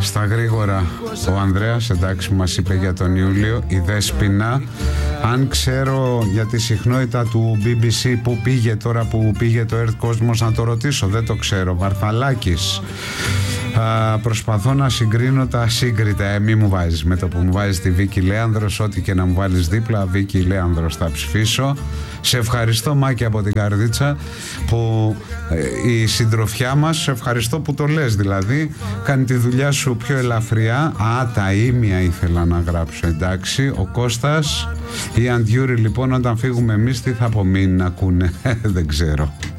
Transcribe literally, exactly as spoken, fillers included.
στα γρήγορα ο Ανδρέας, εντάξει, μας είπε για τον Ιούλιο. Η Δέσποινα, αν ξέρω για τη συχνότητα του μπι μπι σι που πήγε τώρα που πήγε το Earth Cosmos, να το ρωτήσω, δεν το ξέρω. Βαρθαλάκης, α, προσπαθώ να συγκρίνω τα σύγκριτα. ε, μη μου βάζεις με το που μου βάζεις τη Βίκη Λέανδρος, ό,τι και να μου βάλεις δίπλα, Βίκη Λέανδρος θα ψηφίσω. Σε ευχαριστώ, Μάκη, από την καρδίτσα, που ε, η συντροφιά μας, σε ευχαριστώ που το λες, δηλαδή κάνει τη δουλειά σου πιο ελαφριά. Α, τα ήμια ήθελα να γράψω, εντάξει. Ο Κώστας, η Αντιούρη, λοιπόν, όταν φύγουμε εμείς τι θα απομείνει να ακούνε? Δεν ξέρω.